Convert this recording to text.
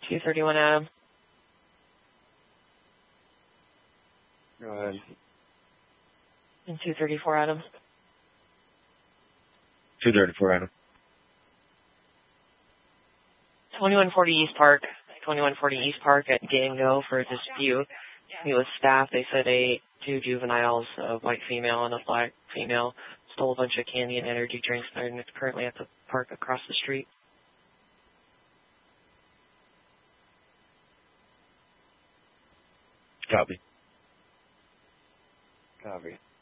231 Adam. Go ahead. And 234 Adam. 234 Adam. 2140 East Park. 2140 East Park at Gango for a dispute. He was staff. They said two juveniles, a white female and a black female, stole a bunch of candy and energy drinks there, and it's currently at the park across the street. Copy. Copy.